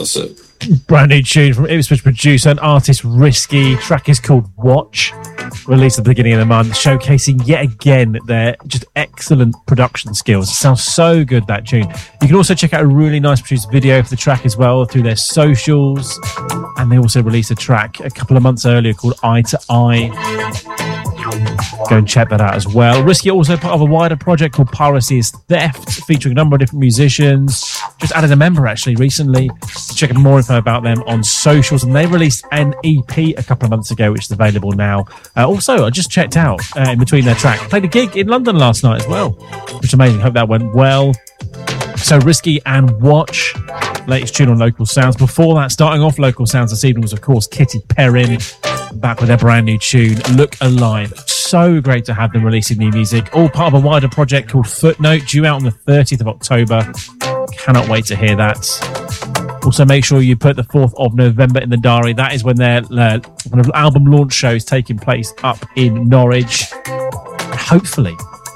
That's it. Brand new tune from Ipswich producer and artist Risky. Track is called Watch. Released at the beginning of the month, showcasing yet again their just excellent production skills. It sounds so good, that tune. You can also check out a really nice produced video for the track as well through their socials. And they also released a track a couple of months earlier called Eye to Eye. Go and check that out as well. Risky also part of a wider project called Piracy is Theft, featuring a number of different musicians. Just added a member actually recently. Check out more info about them on socials. And they released an EP a couple of months ago, which is available now. Also, I just checked out in between their track. Played a gig in London last night as well, which is amazing. Hope that went well. So Risky and Watch, latest tune on Local Sounds. Before that, starting off Local Sounds this evening was, of course, Kitty Perrin, back with their brand new tune, Look Alive. So great to have them releasing new music, all part of a wider project called Footnote, due out on the 30th of October. Cannot wait to hear that. Also, make sure you put the 4th of November in the diary. That is when their album launch show is taking place up in Norwich. Hopefully,